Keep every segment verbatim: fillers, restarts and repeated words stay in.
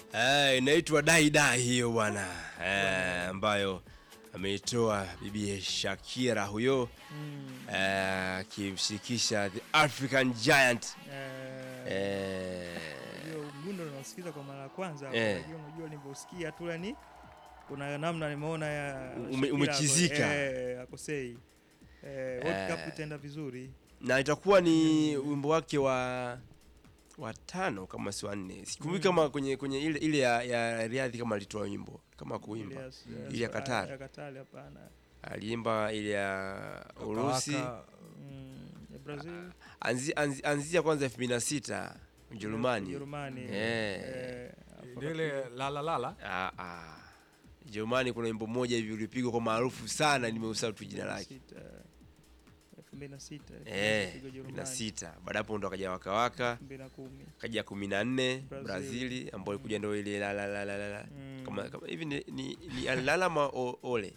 Eh, inaitwa Dai Dai hiyo bwana. Eh, ambayo ameitoa bibi Shakira huyo. Mm. Eh, kimshikisha the African Giant. Eh. Eh. Hiyo mgundo unasikiza kwa mara ya kwanza hapo. Eh. Unajua unajua nilivyosikia tu yani kuna namna nimeona ya Ume, umechizika. Eh, akosei. Eh, World Cup itaenda vizuri. Na itakuwa ni wimbo wake wa watano kama si wanne. Sikumbuki kama mm. kwenye kwenye ile ile ya, ya Riyadh kama alitoa wimbo kama kuimba. Yes, yes, ile ya Qatar. Ya Qatar hapana. Aliimba ile ya Urusi, mm, ya Brazil. Anzi, anzi, anzia kwanza elfu mbili na sita Ujerumani. Ujerumani. Eh. eh ile la la la. Ah ah. Ujerumani kuna wimbo mmoja hivi ulipigwa kwa maarufu sana, nimeusahau tu jina lake. elfu mbili na sita Eh, elfu mbili na sita baada hapo ndo akaja Waka Waka elfu mbili na kumi kaja kumi na nne Brazil ambayo ilikuja ndio ile la la la la la mm. kama kama hivi ni ni, ni alalama ole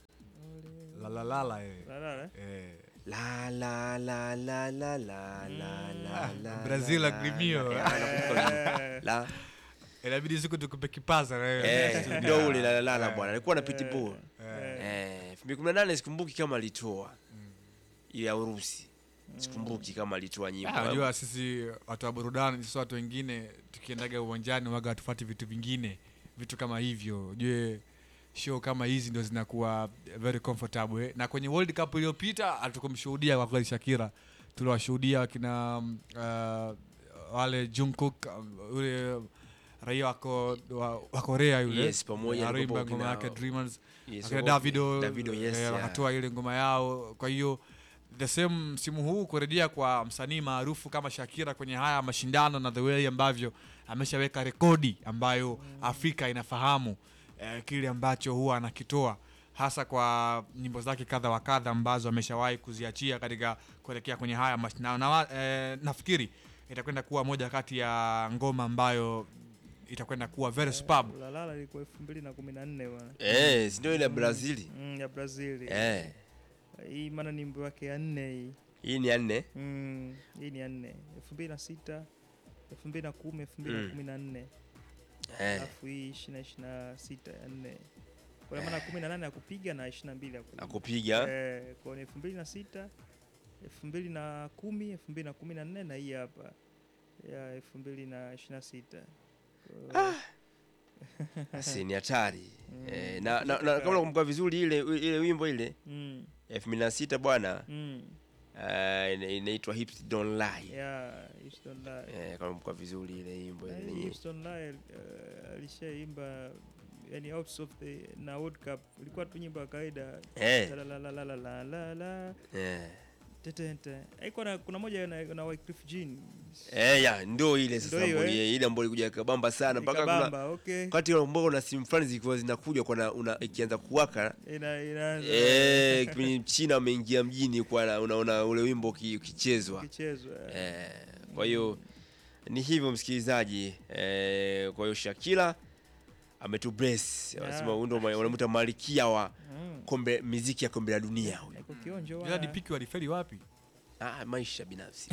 la la la la eh eh la la la la la la la la Brazil agrimio la inabidi siku tukupe kipaza na wewe eh ndio ule la la la bwana alikuwa na pitbull eh elfu mbili kumi na nane sikumbuki kama alitoa ile ya Urusi. Sikumbuki kama alitoa nyimbo. Unajua sisi watu wa burudani, sisi watu wengine tukiendaga uwanjani waga tufuati vitu vingine, vitu kama hivyo. Je, show kama hizi ndio zinakuwa very comfortable eh? Na kwenye World Cup iliyopita hatukumshuhudia kwa kweli Shakira. Tuliwashuhudia kina uh, wale Jungkook yule uh, raia wako wa, wa Korea yule. Yes, pamoja na ngoma yake Dreamers. Yes, akina Davido, Davido yes, eh, wakatoa ile ngoma yao. Kwa hiyo the same msimu huu kurejea kwa msanii maarufu kama Shakira kwenye haya mashindano na the way ambavyo ameshaweka rekodi ambayo mm. Afrika inafahamu eh, kile ambacho huwa anakitoa hasa kwa nyimbo zake kadha wa kadha ambazo ameshawahi kuziachia katika kuelekea kwenye haya mashindano na eh, nafikiri itakwenda kuwa moja kati ya ngoma ambayo itakwenda kuwa very superb. La la la ilikuwa elfu mbili na kumi na nne bwana. Eh, ndio ile ya Brazil. Mm, ya Brazil. Eh. Hii maana ni wimbo wake ya nne hii. Hii ni ya nne? Mm, hii ni ya nne. elfu mbili na sita, elfu mbili na kumi, elfu mbili na kumi na nne. Eh. Alafu hii ishirini na sita ya nne. Kwa maana kumi na nane ya kupiga na ishirini na mbili ya kupiga. Akupiga. Eh, kwa elfu mbili na sita, elfu mbili na kumi, elfu mbili na kumi na nne na hii hapa ya elfu mbili na ishirini na sita. Ah. Asi ni hatari. Mm. Eh, na, na, na kama unakumbuka vizuri ile ile wimbo ile mm. elfu mbili na sita bwana. Mm. Uh, inaitwa Hips Don't Lie. Yeah, Hips Don't Lie. Eh, kama unakumbuka vizuri ile wimbo ile nyimbo. Hips Don't Lie uh, alishaimba yani out of the na World Cup ilikuwa tu nyimbo ya kawaida. Eh. La la la la la la la. Eh. Tetente. Haiko na kuna moja na, na Wyclef Jean. Eh ya ndio ile sasa ambayo eh? Ile ambayo ilikuja kabamba sana mpaka kuna okay. Wakati ambao na simu fulani zilikuwa zinakuja kwa una ikianza kuwaka ina inaanza eh kwenye China ameingia mjini kwa unaona ule wimbo ukichezwa ukichezwa eh kwa hiyo mm. ni hivyo msikilizaji eh kwa hiyo Shakira ametu bless anasema yeah. Ndio wanamuita malikia wa mm. kombe muziki ya kombe la dunia huyo. Iko kionjo wa. Yadi piki walifeli wapi? Ah, maisha binafsi.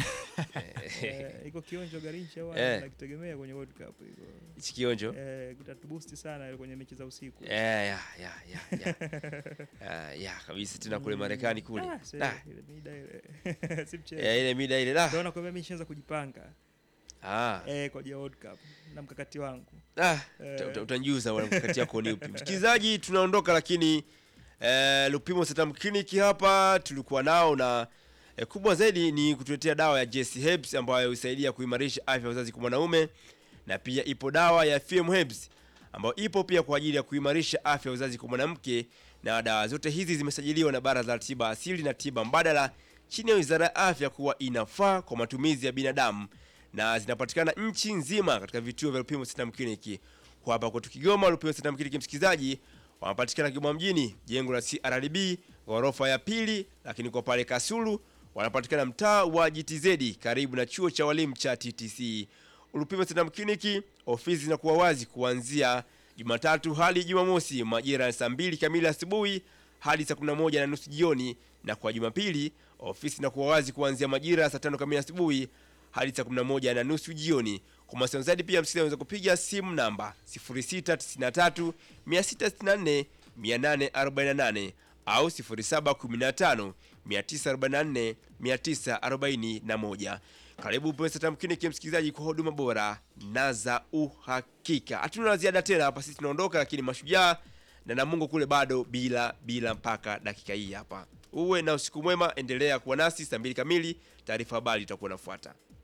Eh, iko kionjo Garincha wao eh. Nakitegemea kwenye World Cup iko. Hichi kionjo? Eh, kitatuboost sana kwenye mechi za usiku. Eh, ya ya ya ya. Ah, ya kabisa tena kule Marekani kule. Ah, ile mida ile. Simche. Eh, ile mida ile la. Naona kwa mimi nishaanza kujipanga. Ah. Eh, kwa ajili World Cup na mkakati wangu. Ah, utanjuza wala mkakati wako ni upi? Msikilizaji tunaondoka lakini eh Lupimo Satam Clinic hapa tulikuwa nao na E, kubwa zaidi ni kutuletea dawa ya Jesse Herbs ambayo husaidia kuimarisha afya ya uzazi kwa mwanaume na pia ipo dawa ya F M Herbs ambayo ipo pia kwa ajili ya kuimarisha afya ya uzazi kwa mwanamke na dawa zote hizi zimesajiliwa na Baraza la Tiba Asili na Tiba Mbadala chini ya Wizara ya Afya kuwa inafaa kwa matumizi ya binadamu na zinapatikana nchi nzima katika vituo vya Lupimo Satam Clinic. Kwa hapa kwetu Kigoma Lupimo Satam Clinic msikizaji wanapatikana Kigoma mjini jengo la C R D B ghorofa ya pili, lakini kwa pale Kasulu wanapatikana mtaa wa G T Z karibu na chuo cha walimu cha T T C. Lupimo Satam Clinic ofisi zinakuwa wazi kuanzia Jumatatu hadi Jumamosi majira ya saa mbili kamili asubuhi hadi saa kumi na moja na nusu jioni, na kwa Jumapili ofisi zinakuwa wazi kuanzia majira ya saa tano kamili asubuhi hadi saa kumi na moja na nusu jioni. Kwa mawasiliano zaidi pia msikilizaji unaweza kupiga simu namba sifuri sita tisini na tatu mia sita sitini na nne mia nane arobaini na nane au sifuri saba kumi na tano mia tisa arobaini na nne mia tisa arobaini na moja. Karibu Pesa Tamkini kimsikilizaji kwa huduma bora na za uhakika. Hatuna la ziada tena hapa, sisi tunaondoka, lakini Mashujaa na Namungo kule bado bila bila mpaka dakika hii hapa. Uwe na usiku mwema, endelea kuwa nasi saa mbili kamili, taarifa habari itakuwa inafuata.